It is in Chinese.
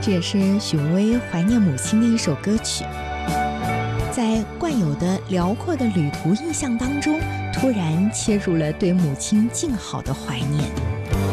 这也是许巍巍怀念母亲的一首歌曲。在惯有的辽阔的旅途印象当中，突然切入了对母亲静好的怀念。